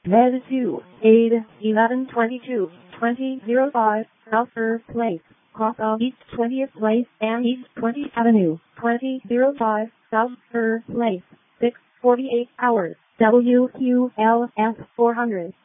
Med 2, Aid, 1122, 2005, South First Place, cross of East 20th Place and East 20th Avenue, 2005, South First Place, 6:48 hours, WQLS 400.